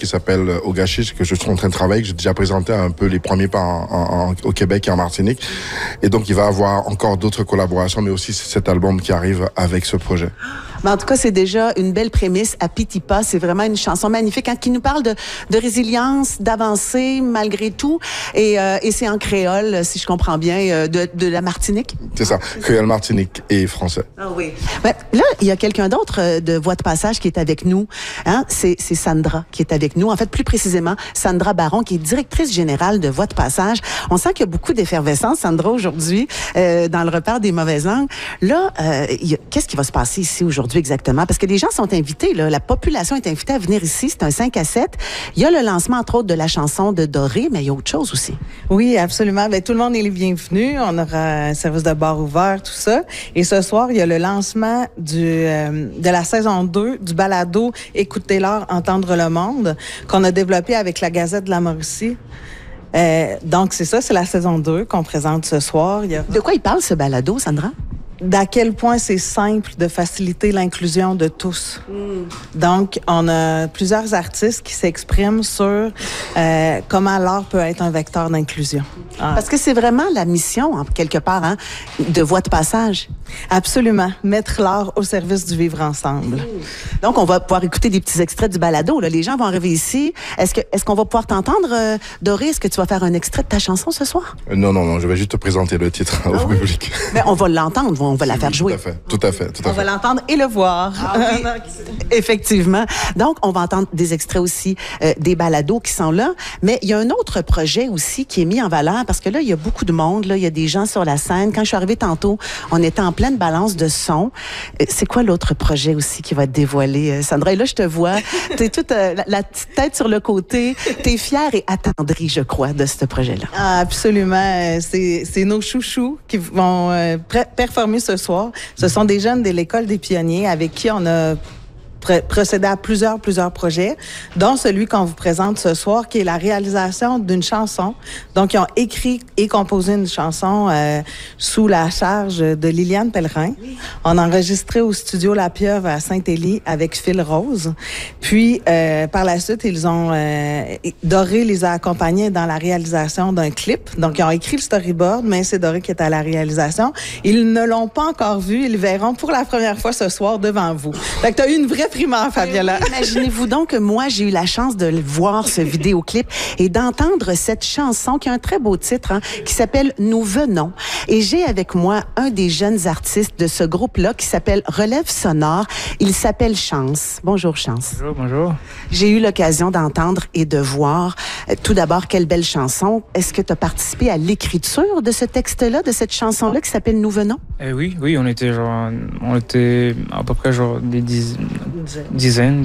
s'appelle Ogachiche, que je suis en train de travailler, que j'ai déjà présenté un peu les premiers pas au Québec et en Martinique. Et donc, il va y avoir encore d'autres collaborations, mais aussi cet album qui arrive avec ce projet. Mais en tout cas, c'est déjà une belle prémisse à Pitipa. C'est vraiment une chanson magnifique qui nous parle de résilience, d'avancer malgré tout. Et c'est en créole, si je comprends bien, de la Martinique. C'est ça, créole, Martinique et français. Ah oui. Ben, là, il y a quelqu'un d'autre de Voix de passage qui est avec nous. Hein? C'est Sandra qui est avec nous. En fait, plus précisément, Sandra Baron, qui est directrice générale de Voix de passage. On sent qu'il y a beaucoup d'effervescence, Sandra, aujourd'hui, dans le repère des mauvaises langues. Là, qu'est-ce qui va se passer ici aujourd'hui exactement? Parce que les gens sont invités, là, la population est invitée à venir ici. C'est un 5 à 7. Il y a le lancement, entre autres, de la chanson de Doré, mais il y a autre chose aussi. Oui, absolument. Bien, tout le monde est les bienvenus. On aura un service de bar ouvert, tout ça. Et ce soir, il y a le lancement de la saison 2 du balado « Écoutez-leur, entendre le monde » qu'on a développé avec la Gazette de la Mauricie. Donc, c'est ça, c'est la saison 2 qu'on présente ce soir. De quoi il parle, ce balado, Sandra? D'à quel point c'est simple de faciliter l'inclusion de tous. Donc, on a plusieurs artistes qui s'expriment sur comment l'art peut être un vecteur d'inclusion. Parce que c'est vraiment la mission, en quelque part, hein, de Voix de passage. Absolument. Mettre l'art au service du vivre ensemble. Donc, on va pouvoir écouter des petits extraits du balado. Là. Les gens vont arriver ici. Est-ce qu'on va pouvoir t'entendre, Doré? Est-ce que tu vas faire un extrait de ta chanson ce soir? Non. Je vais juste te présenter le titre au public. Mais on va l'entendre. On va la faire jouer. Tout à fait. On va l'entendre et le voir. Oui, effectivement. Donc, on va entendre des extraits aussi des balados qui sont là. Mais il y a un autre projet aussi qui est mis en valeur parce que là, il y a beaucoup de monde. Là, il y a des gens sur la scène. Quand je suis arrivée tantôt, on était en pleine balance de son. C'est quoi l'autre projet aussi qui va être dévoilé, Sandra? Et là, je te vois. T'es toute la petite tête sur le côté. T'es fière et attendrie, je crois, de ce projet-là. Ah, absolument. C'est nos chouchous qui vont performer ce soir. Ce sont des jeunes de l'École des pionniers avec qui on a procédé à plusieurs projets, dont celui qu'on vous présente ce soir, qui est la réalisation d'une chanson. Donc, ils ont écrit et composé une chanson sous la charge de Liliane Pellerin. On a enregistré au studio La Pieuvre à Saint-Élie avec Phil Rose. Puis, par la suite, Doré les a accompagnés dans la réalisation d'un clip. Donc, ils ont écrit le storyboard, mais c'est Doré qui est à la réalisation. Ils ne l'ont pas encore vu. Ils le verront pour la première fois ce soir devant vous. Fait que t'as eu une vraie primeur, Fabiola. Oui, imaginez-vous donc que moi, j'ai eu la chance de voir ce vidéoclip et d'entendre cette chanson qui a un très beau titre, hein, qui s'appelle « Nous venons ». Et j'ai avec moi un des jeunes artistes de ce groupe-là qui s'appelle Relève Sonore. Il s'appelle Chance. Bonjour, Chance. Bonjour. J'ai eu l'occasion d'entendre et de voir, tout d'abord, quelle belle chanson. Est-ce que tu as participé à l'écriture de ce texte-là, de cette chanson-là qui s'appelle « Nous venons ». Oui, on était à peu près des dizaines,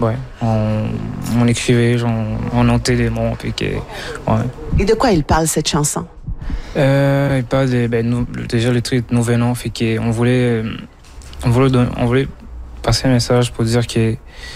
on écrivait, on notait des mots, puis ouais. Et de quoi il parle, cette chanson? Il parle déjà le titre Nous venons, fait qu'on voulait passer un message pour dire que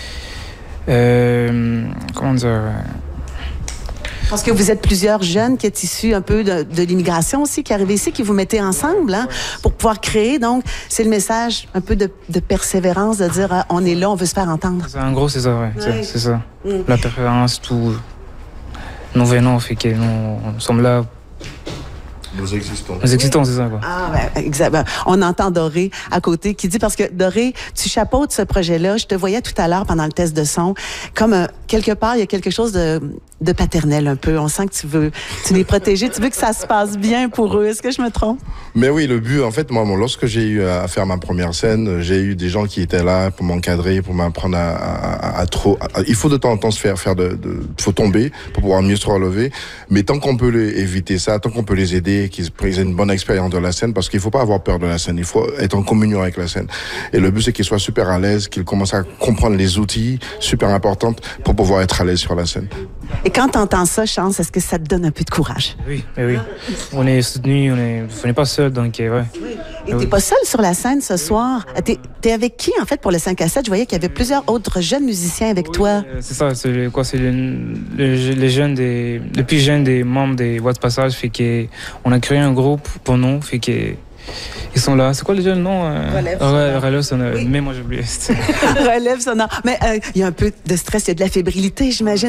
comment dire. Parce que vous êtes plusieurs jeunes qui êtes issus un peu de l'immigration aussi, qui arrivent ici, qui vous mettez ensemble, hein, pour pouvoir créer. Donc, c'est le message un peu de persévérance, de dire on est là, on veut se faire entendre. En gros, c'est ça, ouais. C'est ça. La persévérance, tout. Nous venons, fait que nous sommes là. Nous existons, c'est ça, quoi. Ah, exactement. On entend Doré à côté qui dit, parce que Doré, tu chapeautes ce projet-là. Je te voyais tout à l'heure pendant le test de son. Comme quelque part, il y a quelque chose de paternel un peu. On sent que tu les protéger. Tu veux que ça se passe bien pour eux. Est-ce que je me trompe? Mais oui, le but, en fait, moi, lorsque j'ai eu à faire ma première scène, j'ai eu des gens qui étaient là pour m'encadrer, pour m'apprendre il faut de temps en temps faut tomber pour pouvoir mieux se relever. Mais tant qu'on peut éviter ça, tant qu'on peut les aider, qu'ils aient une bonne expérience de la scène, parce qu'il faut pas avoir peur de la scène. Il faut être en communion avec la scène. Et le but, c'est qu'ils soient super à l'aise, qu'ils commencent à comprendre les outils super importants pour pouvoir être à l'aise sur la scène. Et quand tu entends ça, Chance, est-ce que ça te donne un peu de courage? Oui. On est soutenus, on n'est pas seuls, donc ouais. Et t'es pas seul sur la scène ce soir. T'es avec qui, en fait, pour le 5 à 7? Je voyais qu'il y avait plusieurs autres jeunes musiciens avec toi. C'est ça, c'est les jeunes les plus jeunes des membres des Voix de passage, fait qu'on a créé un groupe pour nous, fait que ils sont là. C'est quoi le nom? Relève Sonore. Oui. Mais moi, j'ai oublié. Relève Sonore. Mais il y a un peu de stress, il y a de la fébrilité, j'imagine.